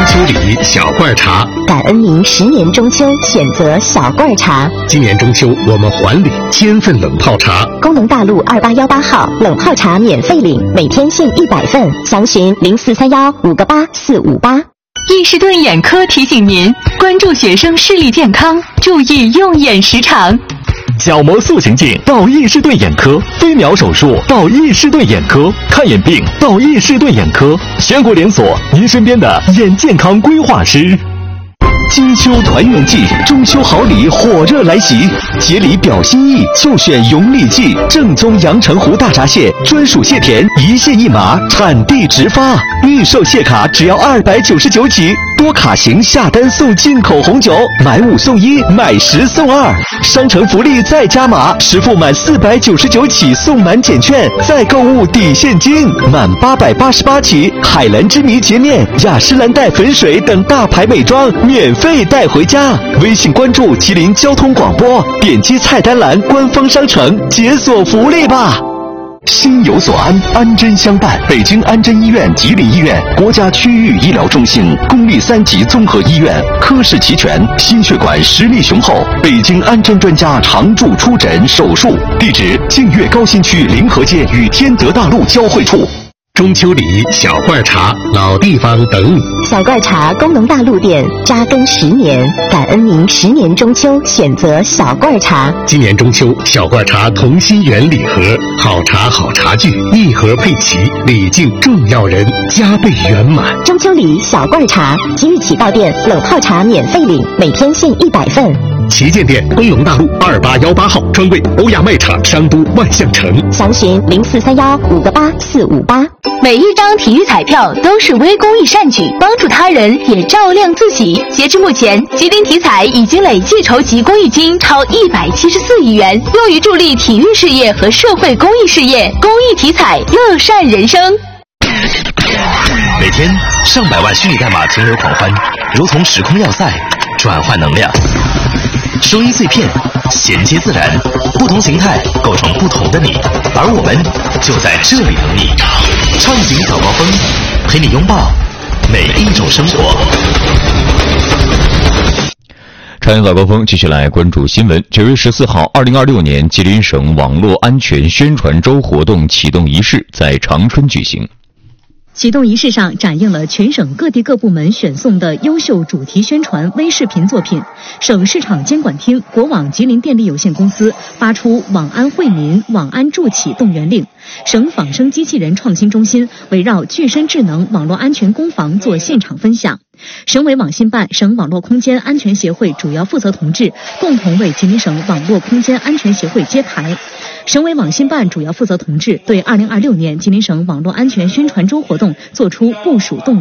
秋礼小罐茶， 感恩您10年中秋选择小罐茶。 今年中秋我们还礼1000份冷泡茶。 工农大路2818号冷泡茶免费领，每天限100份，详询0431-58458。 伊士顿眼科提醒您关注学生视力健康，注意用眼时长。 角膜塑形镜到伊士顿眼科，飞秒手术到伊士顿眼科，看眼病到伊士顿眼科，全国连锁，您身边的眼健康规划师。金秋团圆季，中秋好礼火热来袭，节礼表心意就选永利记正宗阳澄湖大闸蟹，专属蟹田，一蟹一码，产地直发，预售蟹卡只要299起，多卡型下单送进口红酒，买5送1，买10送2，商城福利再加码，实付满499起送满减券，再购物抵现金，满888起，海蓝之谜洁面、雅诗兰黛粉水等大牌美妆免费带回家。微信关注吉林交通广播，点击菜单栏官方商城解锁福利吧。心有所安，安贞相伴。北京安贞医院、吉林医院国家区域医疗中心，公立3级综合医院，科室齐全，心血管实力雄厚。北京安贞专家常驻出诊手术，地址：净月高新区临河街与天德大路交汇处。 中秋礼小罐茶，老地方等你。 小罐茶工农大路店扎根10年，感恩您10年中秋选择小罐茶。 今年中秋，小罐茶同心圆礼盒，好茶好茶具，一盒配齐，礼敬重要人，加倍圆满。 中秋礼小罐茶，即日起到店冷泡茶免费领，每天限100份。 旗舰店工农大路2818号，专柜欧亚卖场商都万象城， 详询0431-58458。 每一张体育彩票都是微公益善举，帮助他人也照亮自己。截至目前，吉林体彩已经累计筹集公益金超174亿元，用于助力体育事业和社会公益事业。公益体彩，乐善人生。 每天上百万虚拟代码前流狂欢，如同时空要塞，转换能量。声音碎片衔接自然，不同形态构成不同的你，而我们就在这里等你。畅行早高峰，陪你拥抱每一种生活。 畅行早高峰，继续来关注新闻。9月14号，2026年吉林省网络安全宣传周活动启动仪式在长春举行。 启动仪式上展映了全省各地各部门选送的优秀主题宣传微视频作品。省市场监管厅、国网吉林电力有限公司发出网安惠民、网安助企动员令。省仿生机器人创新中心围绕具身智能网络安全攻防做现场分享。省委网信办、省网络空间安全协会主要负责同志共同为吉林省网络空间安全协会揭牌。省委网信办主要负责同志对2026年吉林省网络安全宣传周活动作出部署动员。